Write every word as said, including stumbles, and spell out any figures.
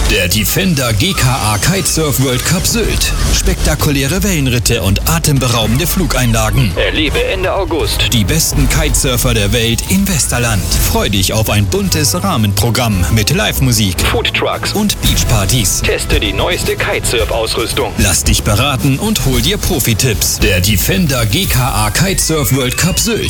Der Defender G K A Kitesurf World Cup Sylt. Spektakuläre Wellenritte und atemberaubende Flugeinlagen. Erlebe Ende August die besten Kitesurfer der Welt im Westerland. Freu dich auf ein buntes Rahmenprogramm mit Live-Musik, Foodtrucks und Beachpartys. Teste die neueste Kitesurf-Ausrüstung. Lass dich beraten und hol dir Profi-Tipps. Der Defender G K A Kitesurf World Cup Sylt.